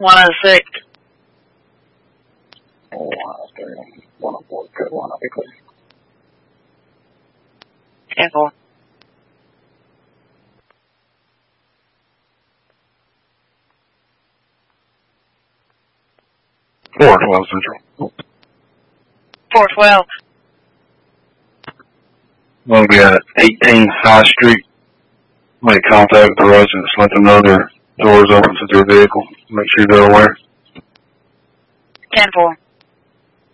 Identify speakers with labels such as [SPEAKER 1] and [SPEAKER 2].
[SPEAKER 1] 106.
[SPEAKER 2] Oh, 104. Good one. I'll be clear.
[SPEAKER 1] 10-4.
[SPEAKER 3] Four 12 Central.
[SPEAKER 1] 412.
[SPEAKER 3] We'll be at 18 High Street. Make contact with the residents. Let them know their doors open to their vehicle. Make sure they're aware.
[SPEAKER 1] 10-4.